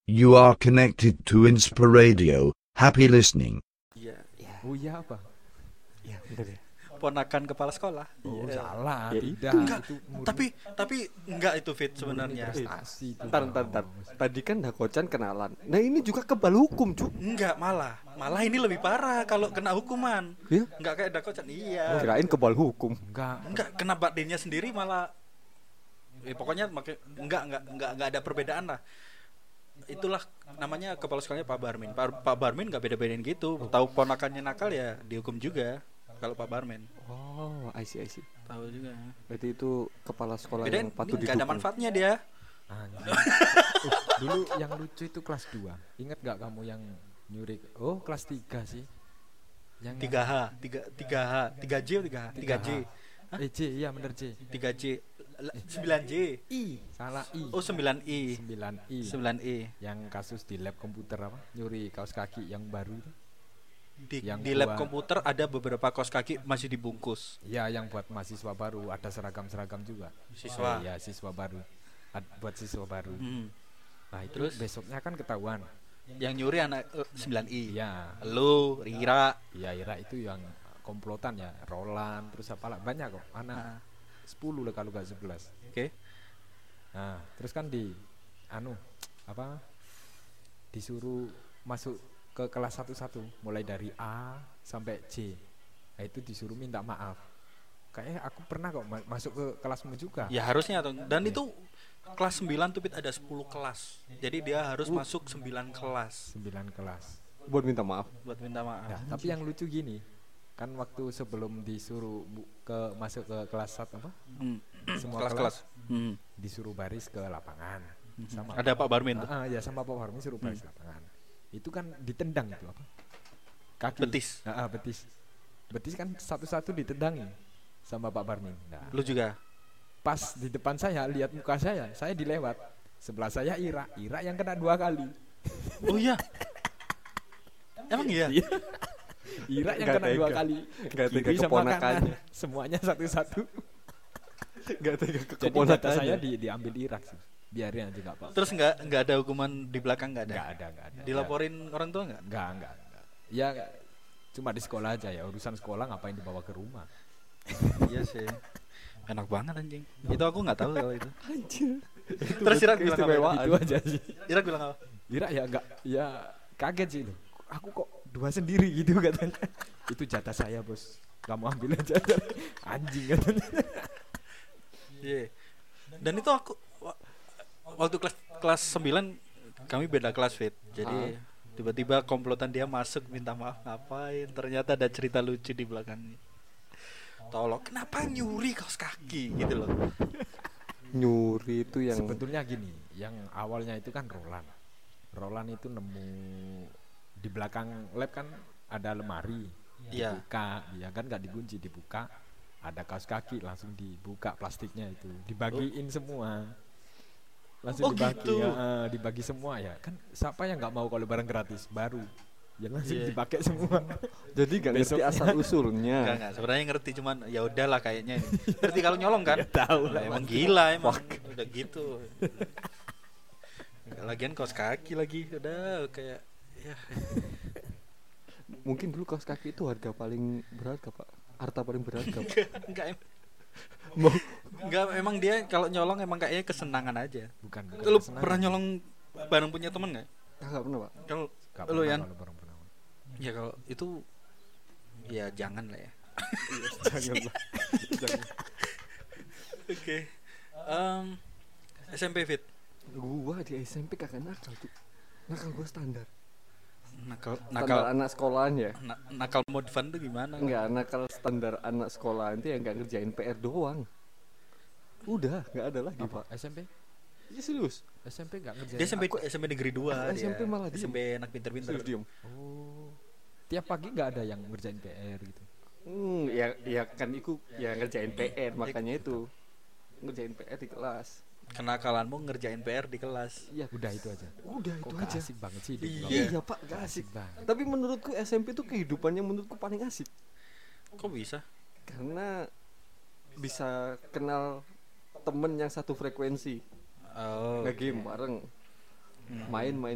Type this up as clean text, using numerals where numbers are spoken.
You are connected to Inspiradio. Happy listening. Iya, Oh iya apa? iya bener ya. Ponakan kepala sekolah. Oh Iya. salah, Ya, tidak. enggak, Itu murni tapi enggak itu fit sebenarnya. prestasi itu. Ntar. Tadi kan Dakocan kenalan. Nah ini juga kebal hukum, Cuk. Enggak, malah ini lebih parah kalau kena hukuman. Ya? Enggak kayak Dakocan. Iya. Kirain kebal hukum. Enggak kena batinnya sendiri malah pokoknya enggak ada perbedaan lah. Itulah namanya kepala sekolahnya Pak Barmin. Pak Barmin enggak beda-bedain gitu. Tahu ponakannya nakal ya dihukum juga kalau Pak Barmin. Oh, I see. Tahu juga. Berarti itu kepala sekolah Beda yang patut enggak ada didukung. manfaatnya dia. Anjing. Dulu yang lucu itu kelas 2. Ingat gak kamu yang nyuri? Oh, kelas 3 sih. Yang 3H, 3H, 3J atau 3H? 3J. Hah? J, iya bener J. 3J. 9J. I, salah I. Oh, 9I. 9I. 9I. Yang kasus di lab komputer apa? Nyuri kaos kaki yang baru itu. Yang Di lab buat- komputer ada beberapa kaos kaki masih dibungkus. Ya, yang buat mahasiswa baru ada seragam-seragam juga. Siswa. Ya, siswa baru. Buat siswa baru. Hmm. Nah, itu Terus? besoknya kan ketahuan. Yang nyuri anak 9I. Iya. Lu, Rira. Iya, Ira itu yang komplotan ya, Roland terus apalah banyak kok. Anak Nah, 10 lah kalau gak 11. Oke. Nah, terus kan disuruh masuk ke kelas satu-satu mulai dari A sampai J. Nah, itu disuruh minta maaf. Kayaknya aku pernah kok masuk ke kelasmu juga. Ya harusnya tuh. Dan itu kelas 9 tuh Pit, ada 10 kelas. Jadi dia harus masuk 9 kelas 9 kelas. Buat minta maaf. buat minta maaf. Nah, tapi yang lucu gini, kan waktu sebelum disuruh masuk ke kelas 1 apa? Hmm. Semua Kelas-kelas. Hmm. disuruh baris ke lapangan. Sama Ada Pak Barmin tuh. ya sama Pak Warmi suruh baris lapangan. Itu kan ditendang itu apa? Kaki. Betis. Betis. Betis kan satu-satu ditendangin sama Pak Barmin. Nah, Lu juga. pas di depan saya lihat muka saya dilewat. Sebelah saya Ira yang kena 2 kali. Oh iya. Emang iya? Ira yang Nggak kena 2 tega. kali. Nggak tega Kiri sama keponakannya. kanan. Semuanya satu-satu. Gak tega ke Jadi data saya diambil Irak sih. Biarin aja enggak apa-apa. Terus enggak ada hukuman di belakang enggak ada. Enggak ada. Dilaporin orang tua enggak? Enggak. Ya cuma di sekolah aja ya, urusan sekolah ngapain dibawa ke rumah. Iya sih. Enak banget anjing. Itu aku enggak tahu kalau itu. Anjir. Terus Irak bilang apa? keistimewaan. Itu aja sih. Irak bilang apa? Ira ya enggak, ya kaget sih itu. Aku kok 2 sendiri gitu katanya. Itu jatah saya, Bos. Kamu ambil aja. Anjing katanya. Iya. Dan itu aku waktu kelas 9 kami beda kelas Fit. Jadi tiba-tiba komplotan dia masuk minta maaf ngapain? Ternyata ada cerita lucu di belakangnya. Tolong, kenapa nyuri kaos kaki gitu loh. Nyuri itu yang Sebetulnya gini, yang awalnya itu kan Roland. Roland itu nemu di belakang lab kan ada lemari. Iya. Dibuka, ya kan nggak dikunci, dibuka. Ada kaos kaki langsung dibuka plastiknya itu, dibagiin semua. Langsung Oh, dibagi, gitu. ya, dibagi semua ya. Kan siapa yang nggak mau kalau barang gratis baru? Ya langsung Iya. dipakai semua. jadi gak ngerti Besoknya. asal usulnya. Enggak, sebenarnya ngerti cuman ya udahlah kayaknya ini. Ngerti kalau nyolong kan? Ya, tahu Nah, lah, emang Mas. gila emang. Udah gitu. Lagian kaos kaki lagi udah kayak ya Mungkin dulu kaos kaki itu harga paling berharga, Pak. Harta paling berharga, Pak. enggak Mau enggak emang dia kalau nyolong emang kayaknya kesenangan aja. Bukan. Lu kesenangan. pernah nyolong barang punya temen nggak? enggak pernah, Pak. Kalau Nggak lu pernah Yan? kalau barang-barang. Ya kalau itu ya jangan lah ya. Janganlah. Jangan. Oke. SMP Fit. Gua di SMP kagak nakal tuh. Nakal gua standar. Nakal Standar anak sekolahan ya. nakal mode fun tuh gimana? Enggak, nakal standar anak sekolahan itu yang enggak ngerjain PR doang. Udah, enggak ada lagi, Apa? Pak. SMP? Iya serius. SMP nggak ngerjain. Dia SMP negeri 2 Aku SMP malah diem. SMP anak pinter-pinter. Serius diem. Oh. Tiap pagi nggak ada yang ngerjain PR gitu. Ya kan iku ya ngerjain PR makanya itu. Ngerjain PR di kelas. Kenakalanmu ngerjain PR di kelas. Iya, Udah itu aja. udah Kok itu nggak aja. asik banget sih hidup Iya. lo? Iya, Pak, gak asik. banget. Tapi menurutku SMP tuh kehidupannya menurutku paling asik Kok bisa? karena bisa kenal temen yang satu frekuensi, Oh. nge-game bareng, main-main